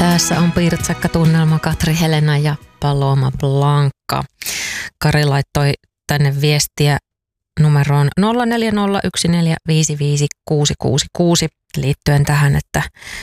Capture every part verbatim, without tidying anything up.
Tässä on Pirtsakka-tunnelma, Katri Helena ja Paloma Blanca. Kari laittoi tänne viestiä numeroon nolla neljä nolla yksi neljä viisi viisi kuusi kuusi kuusi liittyen tähän, että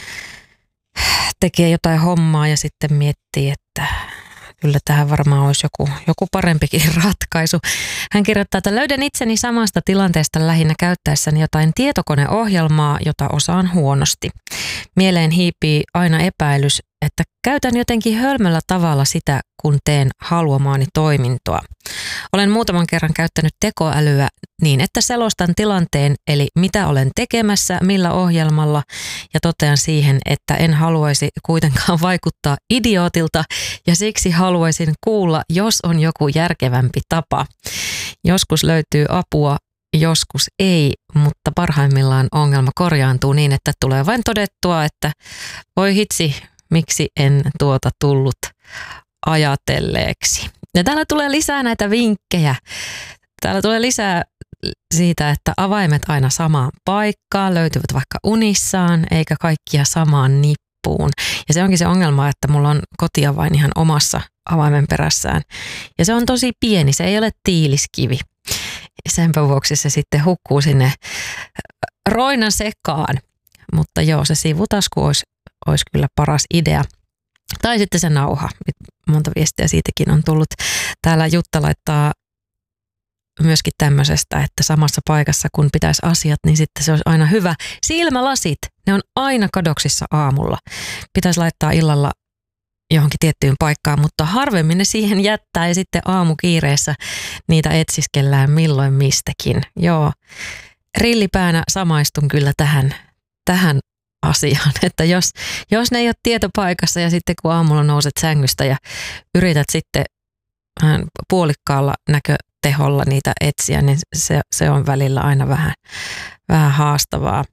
tekee jotain hommaa ja sitten miettii, että kyllä tähän varmaan olisi joku, joku parempikin ratkaisu. Hän kirjoittaa, että löydän itseni samasta tilanteesta lähinnä käyttäessäni jotain tietokoneohjelmaa, jota osaan huonosti. Mieleen hiipii aina epäilys, että käytän jotenkin hölmöllä tavalla sitä, kun teen haluamaani toimintoa. Olen muutaman kerran käyttänyt tekoälyä niin, että selostan tilanteen, eli mitä olen tekemässä, millä ohjelmalla, ja totean siihen, että en haluaisi kuitenkaan vaikuttaa idiootilta, ja siksi haluaisin kuulla, jos on joku järkevämpi tapa. Joskus löytyy apua, joskus ei, mutta parhaimmillaan ongelma korjaantuu niin, että tulee vain todettua, että voi hitsi, miksi en tuota tullut ajatelleeksi. Ja täällä tulee lisää näitä vinkkejä. Täällä tulee lisää siitä, että avaimet aina samaan paikkaan, löytyvät vaikka unissaan, eikä kaikkia samaan nippuun. Ja se onkin se ongelma, että mulla on kotiavain ihan omassa avaimen perässään. Ja se on tosi pieni, se ei ole tiiliskivi. Senpä vuoksi se sitten hukkuu sinne roinan sekaan. Mutta joo, se sivutasku olisi, olisi kyllä paras idea. Tai sitten se nauha. Monta viestiä siitäkin on tullut. Täällä Jutta laittaa myöskin tämmöisestä, että samassa paikassa kun pitäisi asiat, niin sitten se olisi aina hyvä. Silmälasit, ne on aina kadoksissa aamulla. Pitäisi laittaa illalla johonkin tiettyyn paikkaan, mutta harvemmin ne siihen jättää ja sitten aamukiireessä niitä etsiskellään milloin mistäkin. Joo, rillipäänä samaistun kyllä tähän, tähän asiaan, että jos, jos ne ei ole tietopaikassa ja sitten kun aamulla nouset sängystä ja yrität sitten puolikkaalla näköteholla niitä etsiä, niin se, se on välillä aina vähän, vähän haastavaa.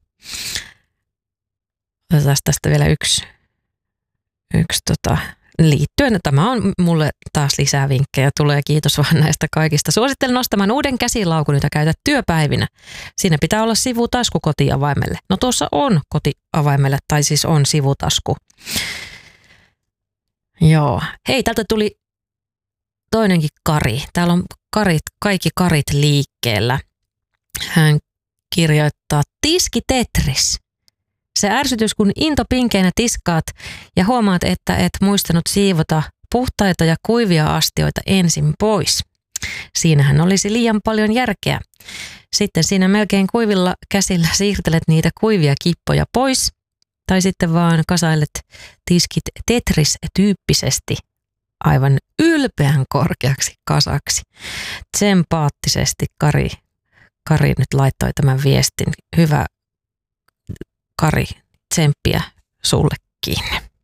Otetaan tästä vielä yksi, yksi tota, liittyen. Tämä on mulle taas lisää vinkkejä. Tulee, kiitos vaan näistä kaikista. Suosittelen nostamaan uuden käsilaukun, jota käytät työpäivinä. Siinä pitää olla sivutasku kotiavaimelle. No tuossa on kotiavaimelle, tai siis on sivutasku. Joo. Hei, täältä tuli toinenkin Kari. Täällä on karit, kaikki karit liikkeellä. Hän kirjoittaa Tiski Tetris. Se ärsytys, kun into pinkeinä tiskaat ja huomaat, että et muistanut siivota puhtaita ja kuivia astioita ensin pois. Siinähän olisi liian paljon järkeä. Sitten siinä melkein kuivilla käsillä siirtelet niitä kuivia kippoja pois, tai sitten vaan kasailet tiskit Tetris-tyyppisesti aivan ylpeän korkeaksi kasaksi. Tsempaattisesti Kari, Kari nyt laittoi tämän viestin. Hyvä Kari, tsemppiä sullekin.